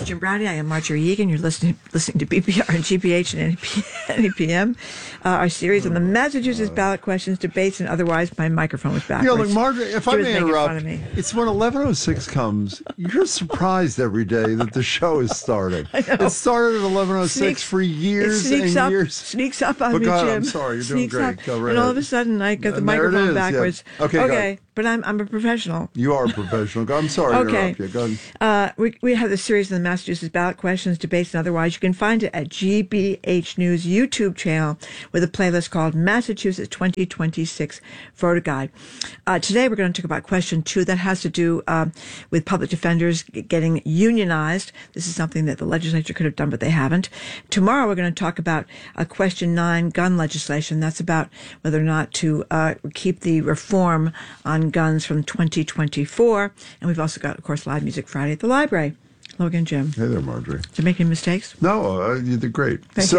Jim Browdy. I am Marjorie Egan. You're listening to BPR and GPH and NEPM. Our series on the Massachusetts ballot questions, debates, and otherwise. My microphone was backwards. Look, Marjorie, if I may interrupt, it's when 11:06 comes, you're surprised every day that the show is starting. It started at 11:06 for years and years. Sneaks up on me, Jim. I'm sorry, you're doing great. Go right and all ahead. of a sudden, I got the microphone backwards. Yeah. Okay. But I'm a professional. You are a professional. I'm sorry to interrupt you. Go ahead. We have the series on the Massachusetts ballot questions, debates, and otherwise. You can find it at GBH News YouTube channel with a playlist called Massachusetts 2026 Voter Guide. Today we're going to talk about question 2 that has to do with public defenders getting unionized. This is something that the legislature could have done, but they haven't. Tomorrow we're going to talk about question 9, gun legislation. That's about whether or not to keep the reform on guns from 2024. And we've also got, of course, live music Friday at the library. Hello again, Jim. Hey there, Marjorie. Did I make any mistakes? No, you did great. Thank you.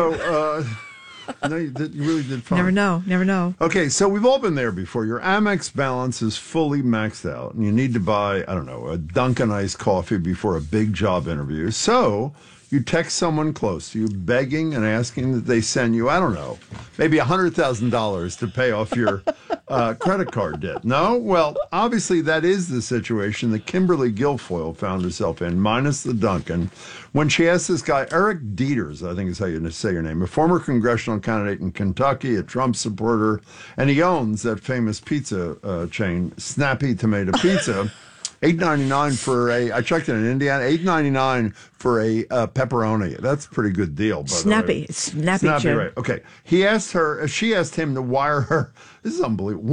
No, you really did fine. Never know. Okay, so we've all been there before. Your Amex balance is fully maxed out, and you need to buy, a Dunkin' iced coffee before a big job interview. So you text someone close to you, begging and asking that they send you, maybe $100,000 to pay off your credit card debt. No? Well, obviously that is the situation that Kimberly Guilfoyle found herself in, minus the Duncan, when she asked this guy, Eric Dieters, I think is how you say your name, a former congressional candidate in Kentucky, a Trump supporter, and he owns that famous pizza chain, Snappy Tomato Pizza. $8.99 for I checked it in Indiana, $8.99 for a pepperoni. That's a pretty good deal, by Snappy. the way. It's snappy, Jim. Right. Okay. She asked him to wire her, this is unbelievable,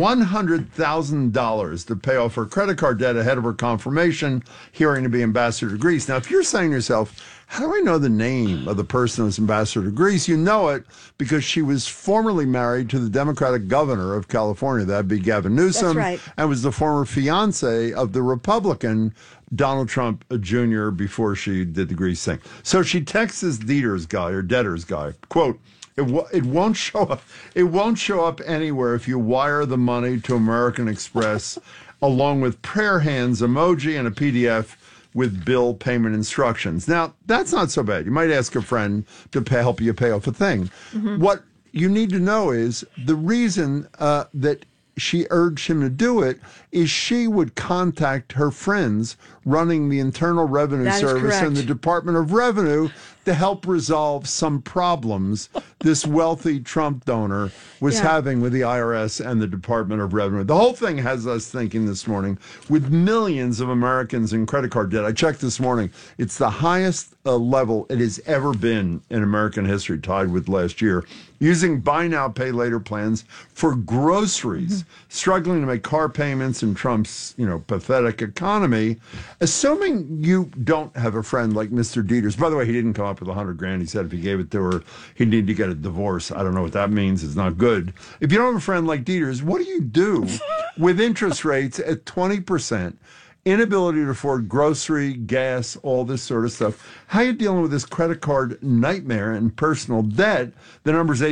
$100,000 to pay off her credit card debt ahead of her confirmation hearing to be ambassador to Greece. Now, if you're saying to yourself, how do I know the name of the person who's ambassador to Greece? You know it because she was formerly married to the Democratic governor of California. That'd be Gavin Newsom. That's right. And was the former fiance of the Republican Donald Trump Jr. before she did the Greece thing. So she texts this debtors guy, quote, It won't show up. It won't show up anywhere if you wire the money to American Express along with prayer hands emoji and a PDF with bill payment instructions. Now, that's not so bad. You might ask a friend to help you pay off a thing. Mm-hmm. What you need to know is the reason that she urged him to do it is she would contact her friends running the Internal Revenue Service and the Department of Revenue to help resolve some problems this wealthy Trump donor was having with the IRS and the Department of Revenue. The whole thing has us thinking this morning, with millions of Americans in credit card debt. I checked this morning. It's the highest level it has ever been in American history, tied with last year. Using buy now, pay later plans for groceries, struggling to make car payments in Trump's, pathetic economy. Assuming you don't have a friend like Mr. Dieters. By the way, he didn't come up with $100,000. He said if he gave it to her, he'd need to get a divorce. I don't know what that means. It's not good. If you don't have a friend like Dieters, what do you do with interest rates at 20%? Inability to afford grocery, gas, all this sort of stuff. How are you dealing with this credit card nightmare and personal debt? The number is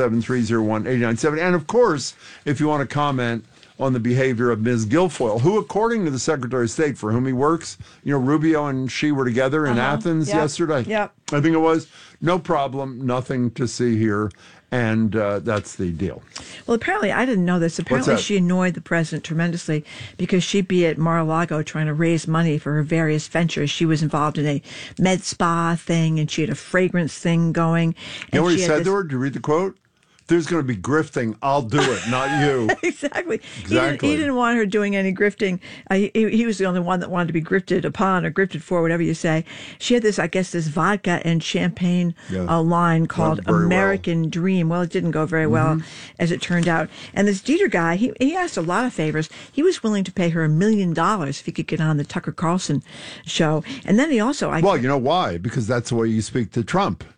877-301-8097. And, of course, if you want to comment on the behavior of Ms. Guilfoyle, who, according to the Secretary of State for whom he works, Rubio and she were together in Athens yesterday. Yep. I think it was. No problem. Nothing to see here. And that's the deal. Well, apparently, I didn't know this. Apparently, she annoyed the president tremendously because she'd be at Mar-a-Lago trying to raise money for her various ventures. She was involved in a med spa thing, and she had a fragrance thing going. You know what he said to her? Did you read the quote? There's going to be grifting. I'll do it, not you. Exactly. He didn't want her doing any grifting. He was the only one that wanted to be grifted upon or grifted for, whatever you say. She had this vodka and champagne line called American Dream. Well, it didn't go very well, as it turned out. And this Dieter guy, he asked a lot of favors. He was willing to pay her $1 million if he could get on the Tucker Carlson show. And then he also... Well, you know why? Because that's the way you speak to Trump.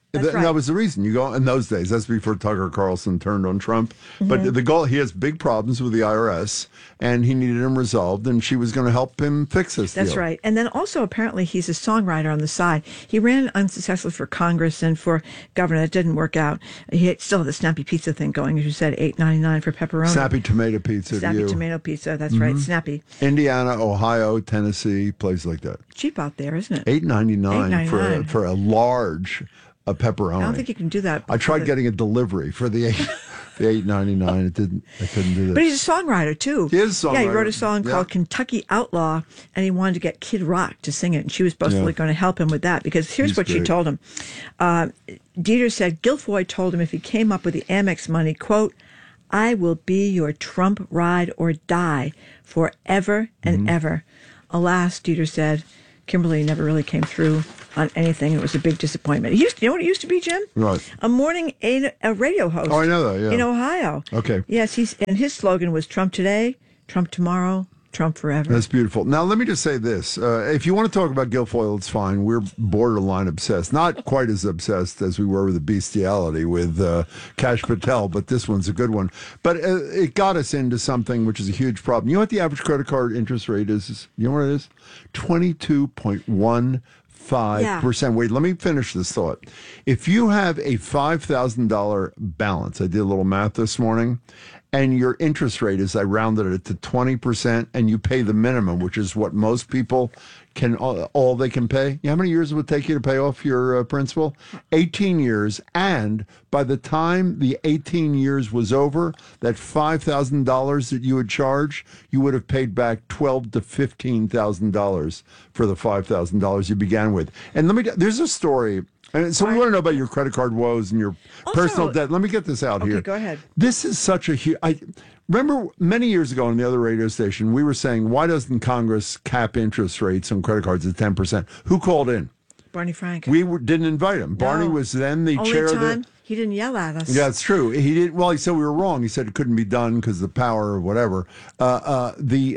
That's right. That was the reason. You go in those days. That's before Tucker Carlson turned on Trump. But the goal, he has big problems with the IRS, and he needed them resolved, and she was going to help him fix this That's deal. right. And then also, apparently, he's a songwriter on the side. He ran unsuccessfully for Congress and for governor. That didn't work out. He still had the Snappy Pizza thing going, as you said, $8.99 for pepperoni. Snappy tomato pizza. Snappy tomato pizza. That's right. Snappy. Indiana, Ohio, Tennessee, places like that. Cheap out there, isn't it? $8.99 for a large pepperoni. I don't think you can do that. I tried getting a delivery for the $8.99. It didn't. I couldn't do that. But he's a songwriter too. He is a songwriter. Yeah, he wrote a song called Kentucky Outlaw, and he wanted to get Kid Rock to sing it, and she was supposedly going to help him with that, because here's what she told him. Dieter said Guilfoyle told him if he came up with the Amex money, quote, "I will be your Trump ride or die forever and ever." Alas, Dieter said, Kimberly never really came through on anything. It was a big disappointment. You know what it used to be, Jim? Right. A morning a radio host. Oh, I know that, yeah. In Ohio. Okay. Yes, and his slogan was Trump today, Trump tomorrow, Trump forever. That's beautiful. Now, let me just say this. If you want to talk about Guilfoyle, it's fine. We're borderline obsessed. Not quite as obsessed as we were with the bestiality with Kash Patel, but this one's a good one. But it got us into something which is a huge problem. You know what the average credit card interest rate is? You know what it is? 22.15%. Wait, let me finish this thought. If you have a $5,000 balance, I did a little math this morning, and your interest rate is, I rounded it to 20%, and you pay the minimum, which is what most people can, all they can pay. You know how many years it would take you to pay off your principal? 18 years. And by the time the 18 years was over, that $5,000 that you would charge, you would have paid back $12,000 to $15,000 for the $5,000 you began with. And there's a story. And so we want to know about your credit card woes and your personal debt. Let me get this out here. Okay, go ahead. This is such a huge... I remember many years ago on the other radio station, we were saying, why doesn't Congress cap interest rates on credit cards at 10%? Who called in? Barney Frank. We didn't invite him. Barney was then the chair of the... He didn't yell at us. Yeah, it's true. He did. Well, he said we were wrong. He said it couldn't be done because of the power or whatever. He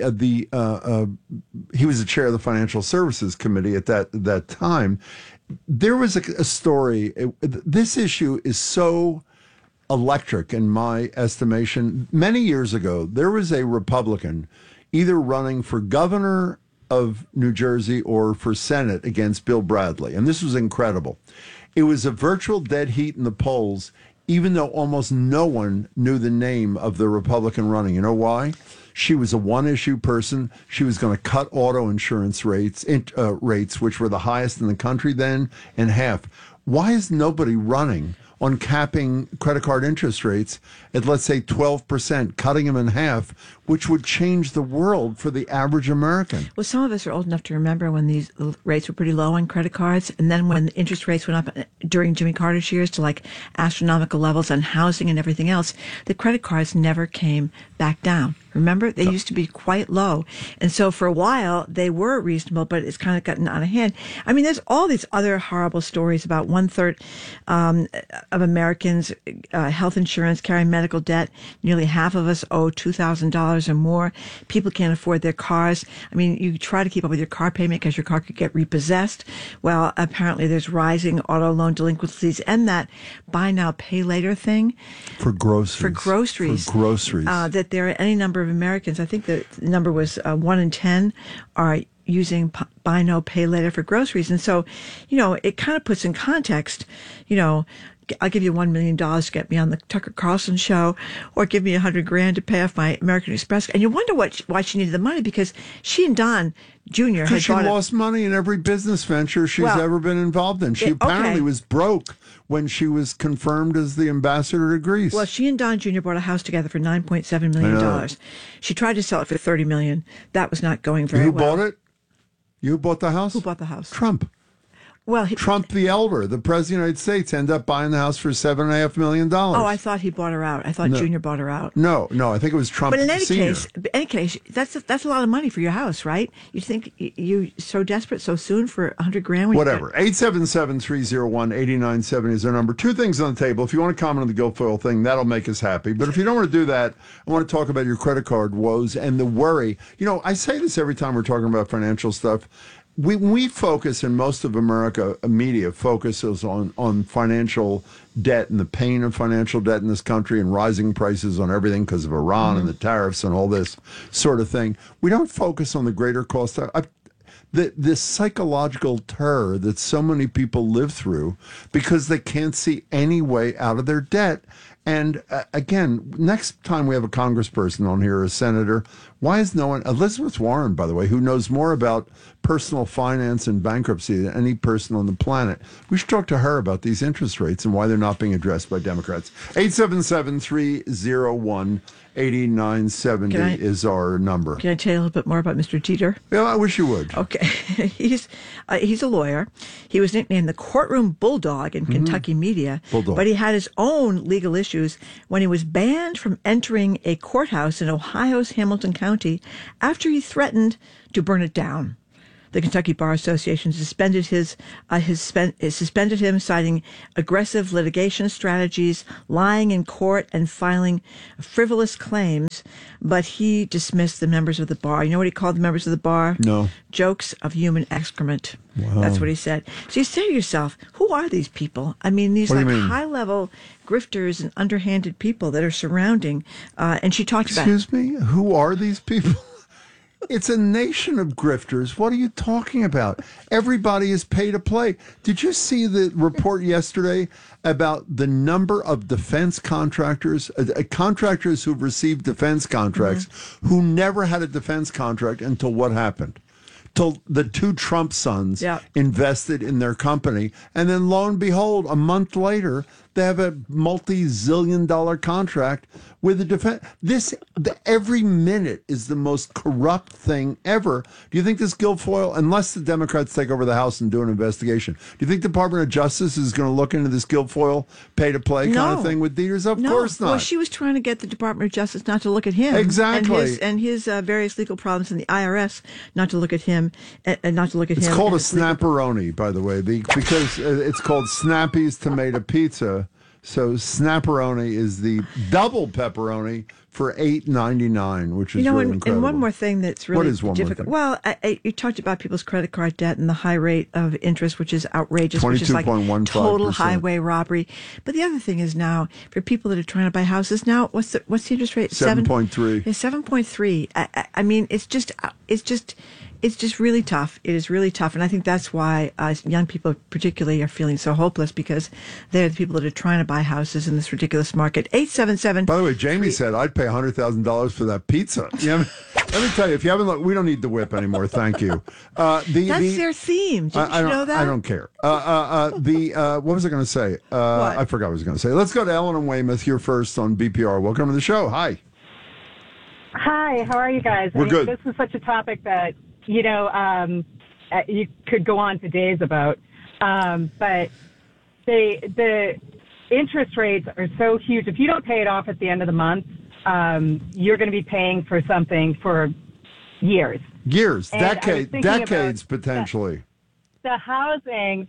was the chair of the Financial Services Committee at that time. There was a story. This issue is so electric in my estimation. Many years ago, there was a Republican either running for governor of New Jersey or for Senate against Bill Bradley. And this was incredible. It was a virtual dead heat in the polls, even though almost no one knew the name of the Republican running. You know why? She was a one-issue person. She was going to cut auto insurance rates, which were the highest in the country then, in half. Why is nobody running on capping credit card interest rates at, let's say, 12%, cutting them in half, which would change the world for the average American? Well, some of us are old enough to remember when these rates were pretty low on credit cards, and then when the interest rates went up during Jimmy Carter's years to like astronomical levels on housing and everything else, the credit cards never came back down. Remember, they used to be quite low. And so for a while, they were reasonable, but it's kind of gotten out of hand. I mean, there's all these other horrible stories about 1/3 of Americans' health insurance carry medical debt. Nearly half of us owe $2,000 or more. People can't afford their cars. I mean, you try to keep up with your car payment because your car could get repossessed. Well, apparently there's rising auto loan delinquencies and that buy now, pay later thing. For groceries. That there are any number of Americans, I think the number was 1 in 10, are using buy now, pay later for groceries. And so, it kind of puts in context, I'll give you $1 million to get me on the Tucker Carlson show, or give me $100,000 to pay off my American Express. And you wonder why she needed the money, because she and Don Jr. had She lost money in every business venture she's ever been involved in. She apparently was broke when she was confirmed as the ambassador to Greece. Well, she and Don Jr. bought a house together for $9.7 million. She tried to sell it for $30 million. That was not going very well. Who bought it? You bought the house? Who bought the house? Trump. Well, Trump the elder, the president of the United States, ended up buying the house for $7.5 million. Oh, I thought he bought her out. I thought Junior bought her out. No, I think it was Trump. But in any Senior. case, that's a lot of money for your house, right? You think you so desperate so soon for $100,000? Whatever. 877-301-8970 is our number. Two things on the table. If you want to comment on the Guilfoyle thing, that'll make us happy. But if you don't want to do that, I want to talk about your credit card woes and the worry. I say this every time we're talking about financial stuff. we focus, and most of America media focuses on financial debt and the pain of financial debt in this country and rising prices on everything because of Iran and the tariffs and all this sort of thing. We don't focus on the greater cost. This psychological terror that so many people live through because they can't see any way out of their debt. And again, next time we have a congressperson on here, a senator, why is no one, Elizabeth Warren, by the way, who knows more about personal finance and bankruptcy than any person on the planet, we should talk to her about these interest rates and why they're not being addressed by Democrats. 877-301-8970 is our number. Can I tell you a little bit more about Mr. Jeter? Yeah, I wish you would. Okay. He's a lawyer. He was nicknamed the courtroom bulldog in Kentucky media. Bulldog. But he had his own legal issues when he was banned from entering a courthouse in Ohio's Hamilton County after he threatened to burn it down. The Kentucky Bar Association suspended him, citing aggressive litigation strategies, lying in court, and filing frivolous claims. But he dismissed the members of the bar. You know what he called the members of the bar? No. Jokes of human excrement. Wow. That's what he said. So you say to yourself, who are these people? I mean, these high-level grifters and underhanded people that are surrounding. And she talked about. Excuse me? Who are these people? It's a nation of grifters. What are you talking about? Everybody is pay to play. Did you see the report yesterday about the number of defense contractors, contractors who've received defense contracts, who never had a defense contract until what happened? Till the two Trump sons invested in their company. And then lo and behold, a month later, they have a multi-zillion-dollar contract with the defense. Every minute is the most corrupt thing ever. Do you think this Guilfoyle, unless the Democrats take over the House and do an investigation, do you think the Department of Justice is going to look into this Guilfoyle pay-to-play kind of thing with Dieters? Of course not. Well, she was trying to get the Department of Justice not to look at him. Exactly. And his various legal problems in the IRS not to look at him and not to look at him. It's called a snapperoni, by the way, because it's called Snappy's Tomato Pizza. So snapperoni is the double pepperoni for $8.99, which is really incredible. And one more thing that's really More difficult. thing? Well, you talked about people's credit card debt and the high rate of interest, which is outrageous, which is like 22.15%. total highway robbery. But the other thing is now, for people that are trying to buy houses now, what's the interest rate? 7.3. Yeah, 7.3. I mean, it's just really tough. It is really tough. And I think that's why young people particularly are feeling so hopeless, because they're the people that are trying to buy houses in this ridiculous market. 877. By the way, Jamie said, I'd pay $100,000 for that pizza. Yeah, let me tell you, if you haven't looked, we don't need the whip anymore. Thank you. That's their theme. Did you know that? I don't care. What was I going to say? I forgot what I was going to say. Let's go to Ellen and Weymouth. You're first on BPR. Welcome to the show. Hi. Hi, how are you guys? We're good. This is such a topic that, you could go on for days about. But the interest rates are so huge. If you don't pay it off at the end of the month, you're going to be paying for something for years. Decades potentially. The housing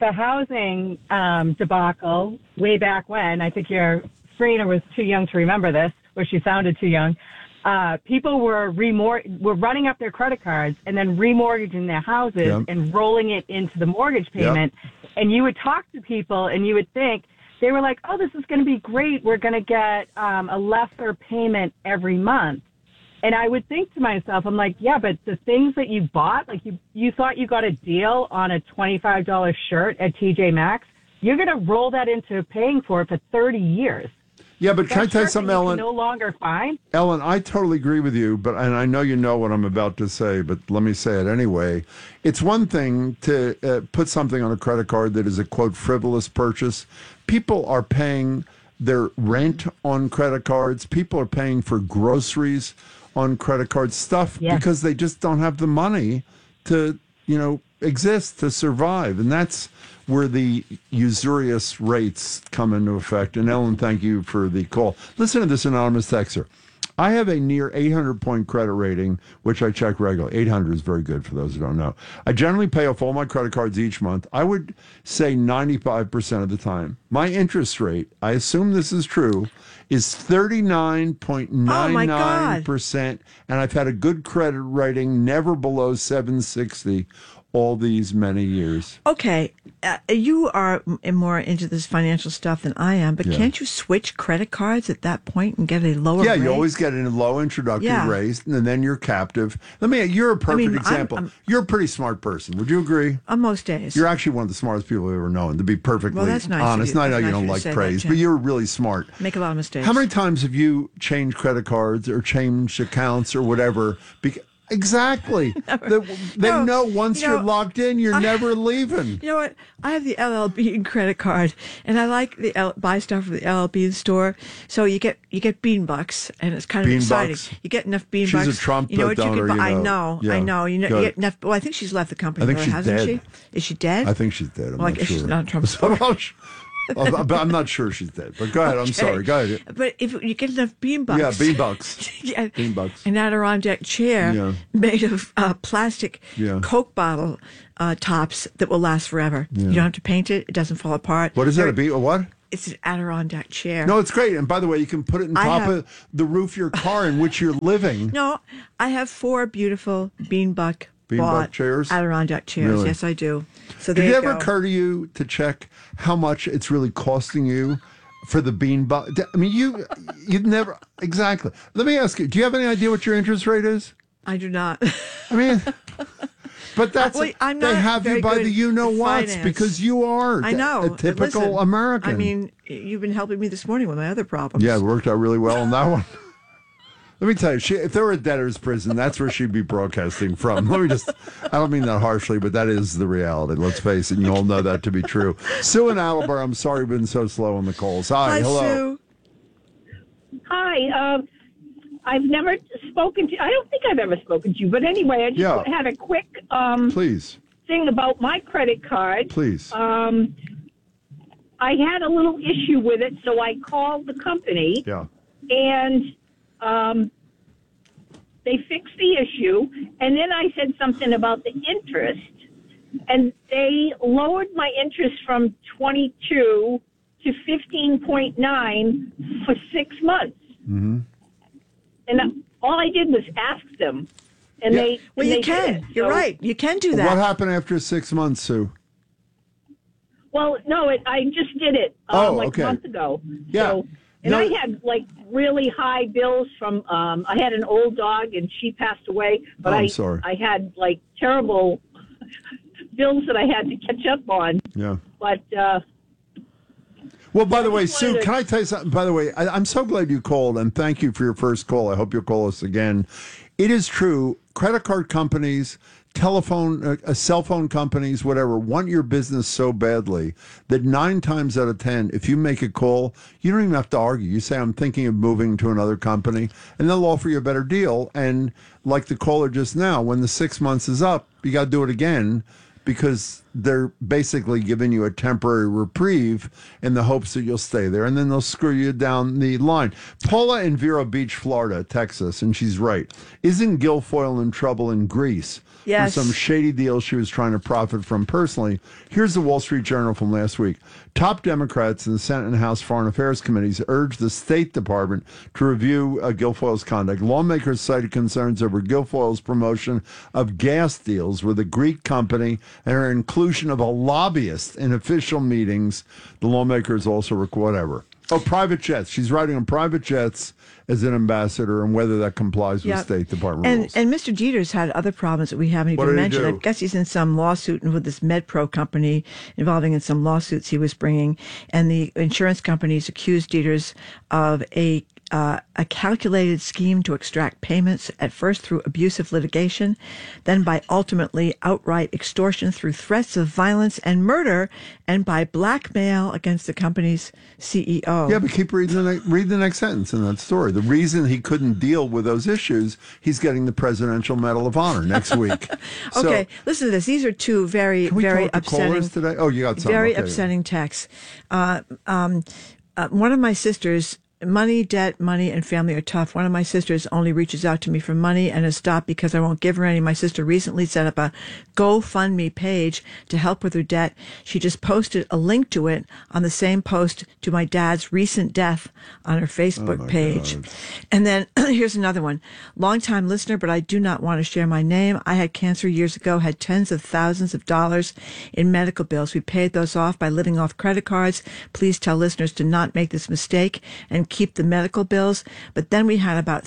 debacle way back when, I think Serena was too young to remember this, or she sounded too young. People were running up their credit cards and then remortgaging their houses and rolling it into the mortgage payment. Yep. And you would talk to people and you would think they were like, oh, this is going to be great. We're going to get a lesser payment every month. And I would think to myself, I'm like, yeah, but the things that you bought, like you thought you got a deal on a $25 shirt at TJ Maxx, you're going to roll that into paying for it for 30 years. Yeah, but can I tell you something, Ellen? No longer fine. Ellen, I totally agree with you, and I know you know what I'm about to say, but let me say it anyway. It's one thing to put something on a credit card that is a, quote, frivolous purchase. People are paying their rent on credit cards. People are paying for groceries on credit card stuff because they just don't have the money to, exist, to survive. And that's where the usurious rates come into effect. And Ellen, thank you for the call. Listen to this anonymous texter. I have a near 800-point credit rating, which I check regularly. 800 is very good for those who don't know. I generally pay off all my credit cards each month. I would say 95% of the time. My interest rate, I assume this is true, is 39.99%. And I've had a good credit rating, never below 760 all these many years. Okay, you are more into this financial stuff than I am, but Yeah. can't you switch credit cards at that point and get a lower Yeah, rate? you always get a low introductory Yeah. rate, and then you're captive. You're a perfect example. I'm- You're a pretty smart person. Would you agree? On most days. You're actually one of the smartest people I've ever known, to be perfectly Well, that's nice of honest. you. I know That's you nice don't of you to like say that, praise, Jim. but you're really smart. Make a lot of mistakes. How many times have you changed credit cards or changed accounts or whatever? Exactly. They No, know once you know, you're locked in, you're never leaving. You know what? I have the LL credit card, and I like buy stuff from the LL store. So you get Bean Bucks, and it's kind of Bean exciting. Bucks. You get enough Bean She's Bucks. a Trump you know what donor, you can buy. you I know. know. Yeah. I know. You Good. get enough. Well, I think she's left the company. I think though, she's hasn't dead. she? Is she dead? I think she's dead. I'm Well, I not guess sure. she's not a Trump supporter. But I'm not sure she's dead. But go ahead. I'm Okay. sorry. Go ahead. But if you get enough Bean Bucks. Yeah, Bean Bucks. Yeah, Bean Bucks. An Adirondack chair Yeah. made of plastic Yeah. Coke bottle tops that will last forever. You don't have to paint it. It doesn't fall apart. What is that? A what? It's an Adirondack chair. No, it's great. And by the way, you can put it on top of the roof of your car in which you're living. No, I have 4 beautiful Bean Buck chairs? Adirondack chairs. Really? Yes, I do. So there Did it you ever go. occur to you to check how much it's really costing you for the bean buck? I mean, you'd never exactly. Let me ask you: do you have any idea what your interest rate is? I do not. I mean, but that's Well, I'm they not have you very by good the you know with what's finance. because you are I know. a typical Listen, American. I mean, you've been helping me this morning with my other problems. Yeah, it worked out really well on that one. Let me tell you, if there were a debtor's prison, that's where she'd be broadcasting from. I don't mean that harshly, but that is the reality. Let's face it, and you all know that to be true. Sue in Attleboro, I'm sorry we've been so slow on the calls. Hi, hello. Sue. Hi. I've never spoken to. I don't think I've ever spoken to you, but anyway, I just had a quick Please, thing about my credit card. please. I had a little issue with it, so I called the company. Yeah. And they fixed the issue, and then I said something about the interest, and they lowered my interest from 22 to 15.9 for 6 months. Mm-hmm. And all I did was ask them, and they. Well, and you they can. did it. You're So- right. You can do that. What happened after 6 months, Sue? Well, no, I just did it okay. a month ago. Yeah. So, and I had really high bills from. I had an old dog, and she passed away. But I'm sorry. I had terrible bills that I had to catch up on. Yeah. But Well, by the way, just Sue, wanted to- can I tell you something? By the way, I'm so glad you called, and thank you for your first call. I hope you'll call us again. It is true. Credit card companies, telephone, cell phone companies, whatever, want your business so badly that 9 times out of 10, if you make a call, you don't even have to argue. You say, I'm thinking of moving to another company, and they'll offer you a better deal. And like the caller just now, when the 6 months is up, you got to do it again, because they're basically giving you a temporary reprieve in the hopes that you'll stay there, and then they'll screw you down the line. Paula in Vero Beach, Florida, Texas, and she's right. Isn't Guilfoyle in trouble in Greece Yes. for some shady deal she was trying to profit from personally? Here's the Wall Street Journal from last week. Top Democrats in the Senate and House Foreign Affairs Committees urged the State Department to review Guilfoyle's conduct. Lawmakers cited concerns over Guilfoyle's promotion of gas deals with a Greek company and her inclusion of a lobbyist in official meetings. The lawmakers also whatever. Oh, private jets. She's riding on private jets as an ambassador, and whether that complies with State Department rules. And Mr. Jeter's had other problems that we haven't What even did he mentioned. do? I guess he's in some lawsuit with this MedPro company involving in some lawsuits he was bringing, and the insurance companies accused Jeter's of a calculated scheme to extract payments, at first through abusive litigation, then by ultimately outright extortion through threats of violence and murder, and by blackmail against the company's CEO. Yeah, but keep reading read the next sentence in that story. The reason he couldn't deal with those issues, he's getting the Presidential Medal of Honor next week. Okay, listen to this. These are two very, Can we very talk to upsetting. callers today? Oh, you got some. Very Okay. upsetting texts. One of my sisters money, debt, money, and family are tough. One of my sisters only reaches out to me for money and has stopped because I won't give her any. My sister recently set up a GoFundMe page to help with her debt. She just posted a link to it on the same post to my dad's recent death on her Facebook page. God. And then here's another one. Longtime listener, but I do not want to share my name. I had cancer years ago, had tens of thousands of dollars in medical bills. We paid those off by living off credit cards. Please tell listeners to not make this mistake and keep the medical bills. But then we had about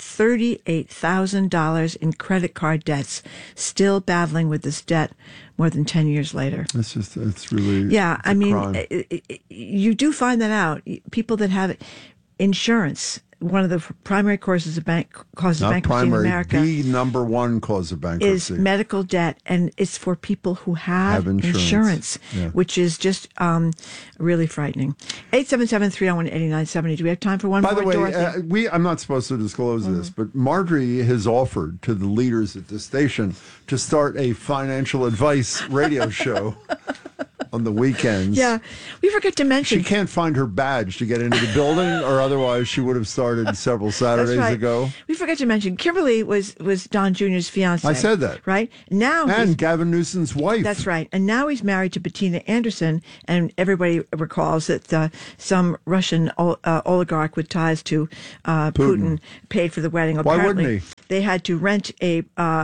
$38,000 in credit card debts, still battling with this debt more than 10 years later. It's really, yeah, I mean, you do find that out. People that have insurance, one of the primary causes of bankruptcy in America, the number one cause of bankruptcy is medical debt, and it's for people who have insurance, yeah. which is just really frightening. 877-301-8970. Do we have time for one more? By the way, Dorothy? I'm not supposed to disclose this, but Marjorie has offered to the leaders at the station to start a financial advice radio show on the weekends. Yeah, we forgot to mention. She can't find her badge to get into the building, or otherwise she would have started several Saturdays ago. We forgot to mention Kimberly was Don Jr.'s fiance. I said that. Right? And Gavin Newsom's wife. That's right. And now he's married to Bettina Anderson, and everybody recalls that some Russian oligarch with ties to Putin paid for the wedding. Why Apparently, wouldn't he? They had to rent a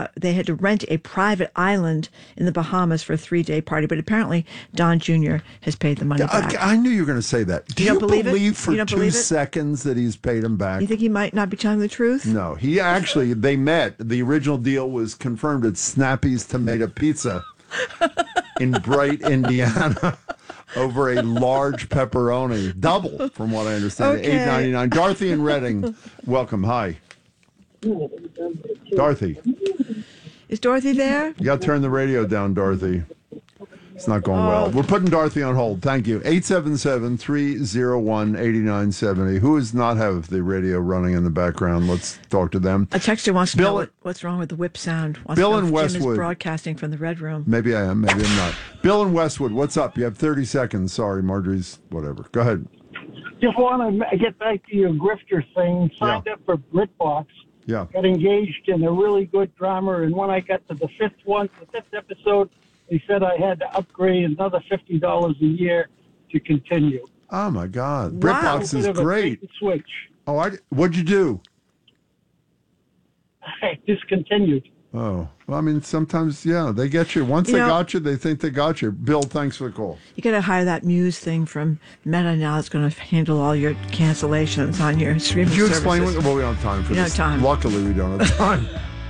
private island in the Bahamas for a 3-day party, but apparently Don Jr. has paid the money back. I knew you were going to say that. Do you believe for 2 seconds that he's paid him back? You think he might not be telling the truth? No, they met. The original deal was confirmed at Snappy's Tomato Pizza in Bright, Indiana, over a large pepperoni, double from what I understand, Okay. $8.99. Dorothy in Reading, welcome. Hi, Dorothy. Is Dorothy there? You got to turn the radio down, Dorothy. It's not going well. We're putting Dorothy on hold. Thank you. 877-301-8970. Who does not have the radio running in the background? Let's talk to them. A texter wants to know what's wrong with the whip sound. Bill in Jim Westwood is broadcasting from the Red Room. Maybe I am. Maybe I'm not. Bill in Westwood, what's up? You have 30 seconds. Sorry, Marjorie's whatever. Go ahead. Just want to get back to your grifter thing. Signed up for BritBox. Yeah. Got engaged in a really good drama, and when I got to the fifth episode, they said I had to upgrade another $50 a year to continue. Oh my God, Wow. BritBox is great. Switch. Oh, what'd you do? I discontinued. Oh, well, I mean, sometimes, they get you. Once they got you, they think they got you. Bill, thanks for the call. You got to hire that Muse thing from Meta now. It's going to handle all your cancellations on your streaming Did you services. explain what? Well, we don't have time for We don't this. have time. Luckily, we don't have time.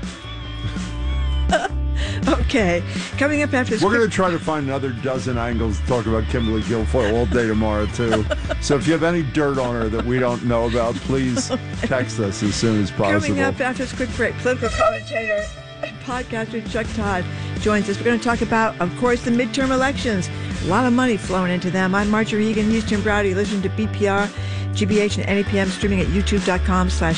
Okay. Coming up after this. We're going to try to find another dozen angles to talk about Kimberly Guilfoyle all day tomorrow, too. So if you have any dirt on her that we don't know about, please text us as soon as possible. Coming up after this quick break, political commentator and podcaster Chuck Todd joins us. We're going to talk about, of course, the midterm elections. A lot of money flowing into them. I'm Marjorie Egan, Houston Browdy. Listen to BPR, GBH, and NEPM streaming at youtube.com/